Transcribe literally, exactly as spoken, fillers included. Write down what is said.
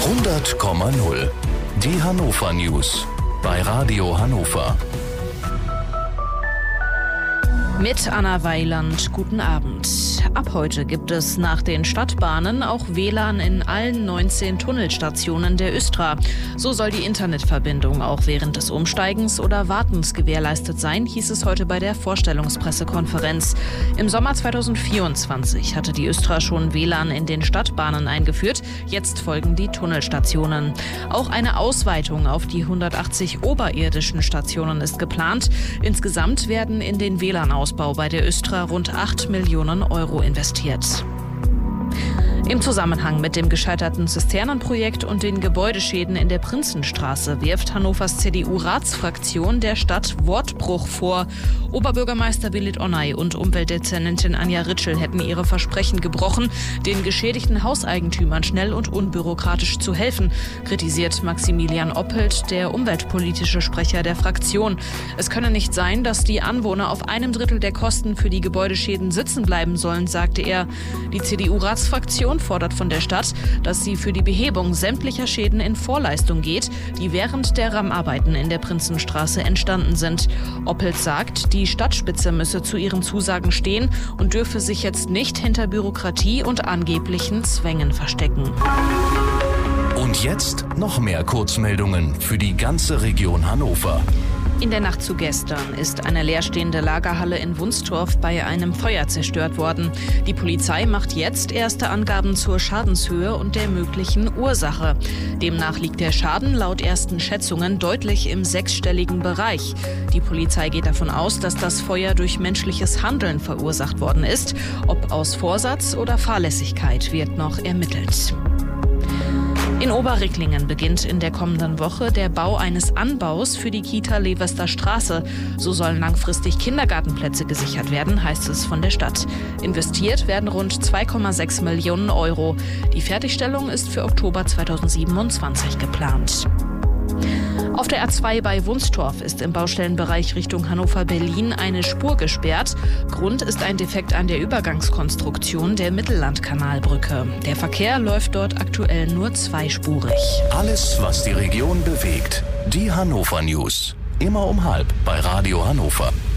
hundert Komma null. Die Hannover News bei Radio Hannover. Mit Anna Weiland, guten Abend. Ab heute gibt es nach den Stadtbahnen auch W L A N in allen neunzehn Tunnelstationen der Östra. So soll die Internetverbindung auch während des Umsteigens oder Wartens gewährleistet sein, hieß es heute bei der Vorstellungspressekonferenz. Im Sommer zweitausendvierundzwanzig hatte die Östra schon W L A N in den Stadtbahnen eingeführt. Jetzt folgen die Tunnelstationen. Auch eine Ausweitung auf die hundertachtzig oberirdischen Stationen ist geplant. Insgesamt werden in den W L A N-Ausbau bei der Östra rund acht Millionen Euro investiert. Im Zusammenhang mit dem gescheiterten Zisternenprojekt und den Gebäudeschäden in der Prinzenstraße wirft Hannovers C D U-Ratsfraktion der Stadt Wortbruch vor. Oberbürgermeister Belit Onay und Umweltdezernentin Anja Ritschl hätten ihre Versprechen gebrochen, den geschädigten Hauseigentümern schnell und unbürokratisch zu helfen, kritisiert Maximilian Oppelt, der umweltpolitische Sprecher der Fraktion. Es könne nicht sein, dass die Anwohner auf einem Drittel der Kosten für die Gebäudeschäden sitzen bleiben sollen, sagte er. Die C D U-Ratsfraktion fordert von der Stadt, dass sie für die Behebung sämtlicher Schäden in Vorleistung geht, die während der Rammarbeiten in der Prinzenstraße entstanden sind. Oppelt sagt, die Stadtspitze müsse zu ihren Zusagen stehen und dürfe sich jetzt nicht hinter Bürokratie und angeblichen Zwängen verstecken. Und jetzt noch mehr Kurzmeldungen für die ganze Region Hannover. In der Nacht zu gestern ist eine leerstehende Lagerhalle in Wunstorf bei einem Feuer zerstört worden. Die Polizei macht jetzt erste Angaben zur Schadenshöhe und der möglichen Ursache. Demnach liegt der Schaden laut ersten Schätzungen deutlich im sechsstelligen Bereich. Die Polizei geht davon aus, dass das Feuer durch menschliches Handeln verursacht worden ist. Ob aus Vorsatz oder Fahrlässigkeit wird noch ermittelt. In Oberricklingen beginnt in der kommenden Woche der Bau eines Anbaus für die Kita Levester Straße. So sollen langfristig Kindergartenplätze gesichert werden, heißt es von der Stadt. Investiert werden rund zwei Komma sechs Millionen Euro. Die Fertigstellung ist für Oktober zweitausendsiebenundzwanzig geplant. Auf der A zwei bei Wunstorf ist im Baustellenbereich Richtung Hannover-Berlin eine Spur gesperrt. Grund ist ein Defekt an der Übergangskonstruktion der Mittellandkanalbrücke. Der Verkehr läuft dort aktuell nur zweispurig. Alles, was die Region bewegt. Die Hannover News. Immer um halb bei Radio Hannover.